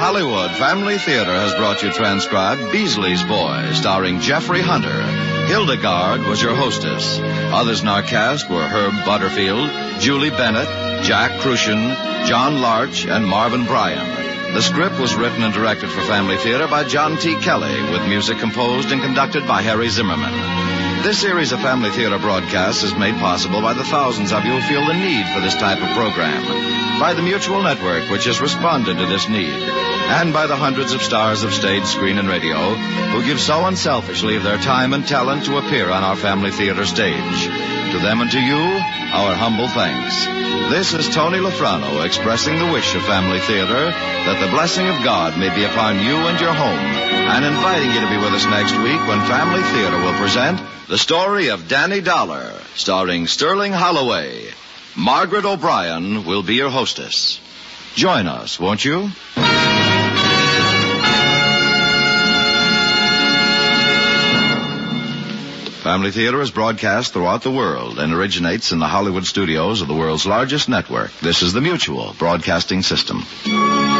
Hollywood, Family Theater has brought you transcribed Beasley's Boy, starring Jeffrey Hunter. Hildegard was your hostess. Others in our cast were Herb Butterfield, Julie Bennett, Jack Crucian, John Larch, and Marvin Bryan. The script was written and directed for Family Theater by John T. Kelly, with music composed and conducted by Harry Zimmerman. This series of Family Theater broadcasts is made possible by the thousands of you who feel the need for this type of program, by the Mutual Network, which has responded to this need, and by the hundreds of stars of stage, screen, and radio who give so unselfishly of their time and talent to appear on our Family Theater stage. To them and to you, our humble thanks. This is Tony Lafrano expressing the wish of Family Theater that the blessing of God may be upon you and your home, and inviting you to be with us next week when Family Theater will present The Story of Danny Dollar, starring Sterling Holloway. Margaret O'Brien will be your hostess. Join us, won't you? Family Theater is broadcast throughout the world and originates in the Hollywood studios of the world's largest network. This is the Mutual Broadcasting System.